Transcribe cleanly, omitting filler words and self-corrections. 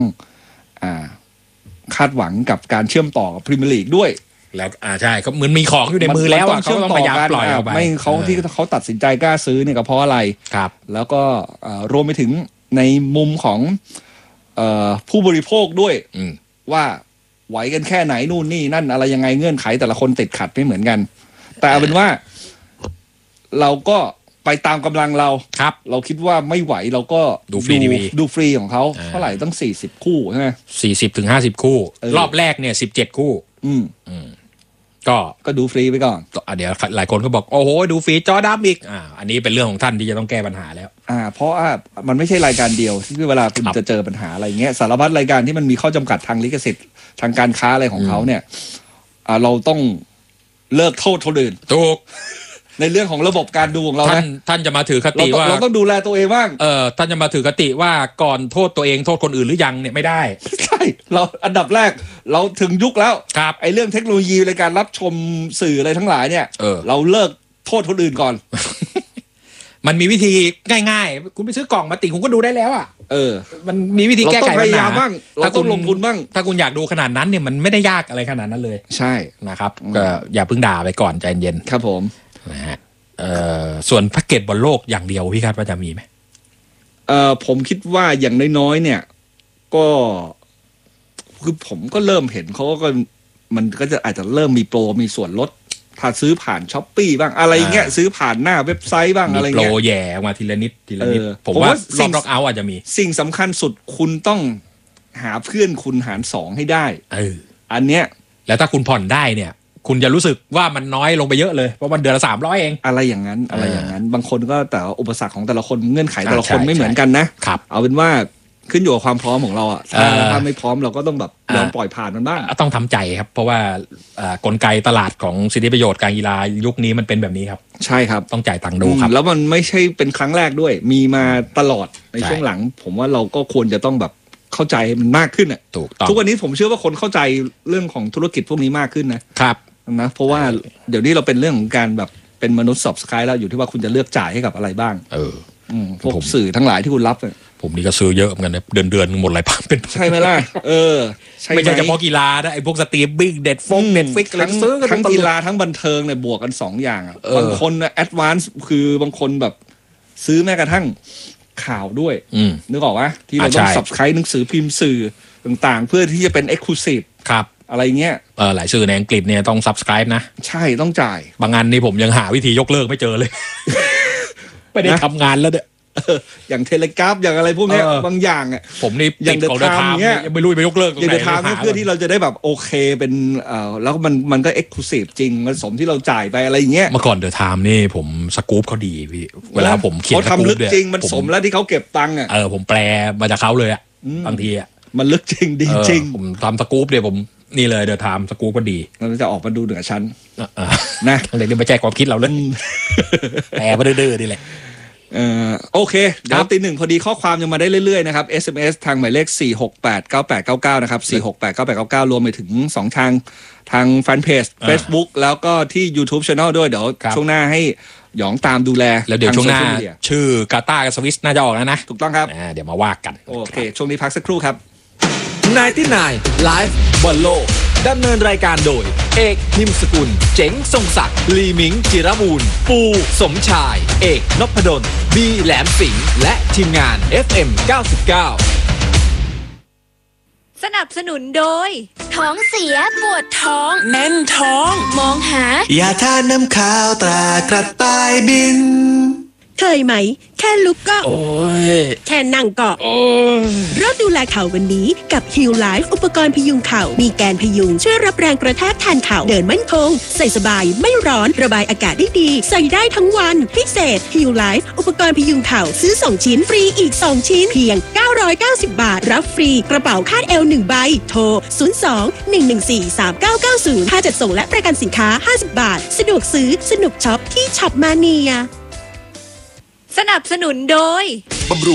คาดหวังกับการเชื่อมต่อกับพรีเมียร์ลีกด้วยแล้วใช่เขาเหมือนมีของอยู่ในมือแล้วเขาต้องพยายามปล่อยออกไปไม่เขาที่เขาตัดสินใจกล้าซื้อเนี่ยก็เพราะอะไรครับแล้วก็รวมไปถึงในมุมของผู้บริโภคด้วยว่าไหวกันแค่ไหนนู่นนี่นั่นอะไรยังไงเงื่อนไขแต่ละคนติดขัดไม่เหมือนกันแต่เอาเป็นว่าเราก็ไปตามกำลังเราครับเราคิดว่าไม่ไหวเราก็ดูฟรีทีวีดูฟรีของเขาเท่าไหร่ตั้ง40คู่ใช่ไหม 40-50 คู่รอบแรกเนี่ย17 คู่ก็ดูฟรีไปก่อนเดี๋ยวหลายคนก็บอกโอ้โหดูฟรีจอดำอีกอันนี้เป็นเรื่องของท่านที่จะต้องแก้ปัญหาแล้วเพราะว่ามันไม่ใช่รายการเดียวที่เวลาคุณจะเจอปัญหาอะไรเงี้ยสารพัดรายการที่มันมีข้อจำกัดทางลิขสิทธิ์ทางการค้าอะไรของเขาเนี่ยเราต้องเลิกโทษคนอื่นถูกในเรื่องของระบบการดูของเรานะท่านจะมาถือคติว่าเราต้องดูแลตัวเองบ้างท่านจะมาถือคติว่าก่อนโทษตัวเองโทษคนอื่นหรือยังเนี่ยไม่ได้ใช่เราอันดับแรกเราถึงยุคแล้วครับไอ้เรื่องเทคโนโลยีในการรับชมสื่ออะไรทั้งหลายเนี่ยเราเลิกโทษคนอื่นก่อนมันมีวิธีง่ายๆคุณไปซื้อกล่องมาติคุณก็ดูได้แล้วมันมีวิธีแก้ไขปัญหาบ้างเราต้องลงทุนบ้างถ้าคุณอยากดูขนาดนั้นเนี่ยมันไม่ได้ยากอะไรขนาดนั้นเลยใช่นะครับก็อย่าเพิ่งด่าไปก่อนใจเย็นครับผมนะฮะส่วนแพ็กเกจบอลโลกอย่างเดียวพี่คาดว่าจะมีไหมผมคิดว่าอย่างน้อยๆเนี่ยก็คือผมก็เริ่มเห็นเขาก็มันก็จะอาจจะเริ่มมีโปรมีส่วนลดถ้าซื้อผ่านช้อปปี้บ้างอะไรเงี้ยซื้อผ่านหน้าเว็บไซต์บ้างอะไรเงี้ยโปรแย่มาทีละนิดผมว่ารอบน็อกเอาท์อาจจะมีสิ่งสำคัญสุดคุณต้องหาเพื่อนคุณหาร2ให้ได้อันเนี้ยแล้วถ้าคุณผ่อนได้เนี่ยคุณจะรู้สึกว่ามันน้อยลงไปเยอะเลยเพราะมันเดือนละ300เองอะไรอย่างนั้นบางคนก็แต่อุปสรรคของแต่ละคนเงื่อนไขแต่ละคนไม่เหมือนกันนะเอาเป็นว่าขึ้นอยู่กับความพร้อมของเราถ้าไม่พร้อมเราก็ต้องแบบยอมปล่อยผ่านมันบ้างต้องทำใจครับเพราะว่ากลไกตลาดของสิทธิประโยชน์การกีฬายุคนี้มันเป็นแบบนี้ครับใช่ครับต้องจ่ายตังค์ดูครับแล้วมันไม่ใช่เป็นครั้งแรกด้วยมีมาตลอดในช่วงหลังผมว่าเราก็ควรจะต้องแบบเข้าใจมันมากขึ้นถูกต้องทุกวันนี้ผมเชื่อว่าคนเข้าใจเรื่องของธุรกิจพวกนี้มากขึ้นนะครับเพราะว่าเดี๋ยวนี้เราเป็นเรื่องของการแบบเป็นมนุษย์ subscribe แล้วอยู่ที่ว่าคุณจะเลือกจ่ายให้กับอะไรบ้างพวกสื่อทั้งหลายที่คุณรับผมนี่ก็ซื้อเยอะเหมือนกันนะเดือนหมดหลายพันเป็นใช่ไหมล่ะไม่ใช่เฉพาะกีฬานะไอ้พวกสตรีมมิ่งเน็ตฟิกอะไรซื้อกันทั้งกีฬาทั้งบันเทิงเนี่ยบวกกัน2อย่างบางคนแอดวานซ์คือบางคนแบบซื้อแม้กระทั่งข่าวด้วยนึกออกปะที่เราต้อง subscribe หนังสือพิมพ์สื่อต่างๆเพื่อที่จะเป็น exclusive ครับอะไรเงี้ยหลายสื่อในอังกฤษเนี่ยต้อง subscribe นะใช่ต้องจ่ายบางงานนี่ผมยังหาวิธียกเลิกไม่เจอเลย ไม่ได้ทำงานแล้วเนี่ยอย่างเทเลกราฟอย่างอะไรพวกนี้บางอย่างผมนี่อย่างเดอะไทม์เนี่ยไม่รู้ไปยกเลิกอย่างเดอะไทม์เพื่อที่เราจะได้แบบโอเคเป็นแล้วมันก็เอ็กซ์คลูซีฟจริงมันสมที่เราจ่ายไปอะไรอย่างเงี้ยเมื่อก่อนเดอะไทม์นี่ผมสกู๊ปเขาดีพี่เวลาผมเขียนเขาทำลึกจริงมันสมแล้วที่เขาเก็บตังค์ผมแปลมาจากเขาเลยบางทีมันลึกจริงดีจริงผมทำสกู๊ปเดี๋ยวผมนี่เลยเดอะไทม์สกู๊ปก็ดีเราจะออกมาดูเหนือชั้นนะเลยไม่ใช่ความคิดเราเลยแปลมาดื้อๆนี่แหละโอเคเดี๋ยวตี 1พอดีข้อความยังมาได้เรื่อยๆนะครับ SMS ทางหมายเลข4689899นะครับ4689899รวมไปถึง2ทางแฟนเพจ Facebook แล้วก็ที่ YouTube Channel ด้วยเดี๋ยวช่วงหน้าให้หยองตามดูแลแล้วเดี๋ยวช่วงหน้าชื่อกาตาร์กับสวิสน่าจะออกแล้วนะถูกต้องครับเดี๋ยวมาว่ากันโอเคช่วงนี้พักสักครู่ครับ 99 Live บอลโลกดำเนินรายการโดยเอกนิมสกุลเจ๋งทรงศักดิ์ลีมิงจิรมูลปูสมชายเอกนพดลบีแหลมสิงห์และทีมงาน FM 99 สนับสนุนโดยท้องเสียปวดท้องแน่นท้องมองหายาทาน้ำขาวตรากระต่ายบินเคยไหมแค่ลุกก็แค่นั่งก็เริ่มดูแลเข่าวันนี้กับ Heal Life อุปกรณ์พยุงเข่ามีแกนพยุงช่วยรับแรงกระแทกแทนเข่าเดินมั่นคงใส่สบายไม่ร้อนระบายอากาศได้ดีใส่ได้ทั้งวันพิเศษ Heal Life อุปกรณ์พยุงเข่าซื้อ2ชิ้นฟรีอีก2ชิ้นเพียง990 บาทรับฟรีกระเป๋าคาดเอว1ใบโทร02-114-3990ค่าจัดส่งและประกันสินค้า50 บาทสะดวกซื้อสนุกช็อปที่ช็อปมาเนียสนับสนุนโดย